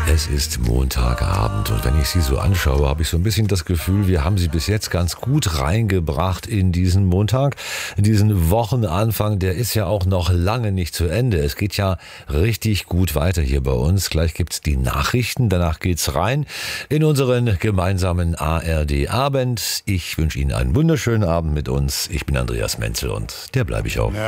Es ist Montagabend und wenn ich Sie so anschaue, habe ich so ein bisschen das Gefühl, wir haben Sie bis jetzt ganz gut reingebracht in diesen Montag, in diesen Wochenanfang. Der ist ja auch noch lange nicht zu Ende. Es geht ja richtig gut weiter hier bei uns. Gleich gibt's die Nachrichten, danach geht's rein in unseren gemeinsamen ARD-Abend. Ich wünsche Ihnen einen wunderschönen Abend mit uns. Ich bin Andreas Menzel und der bleibe ich auch.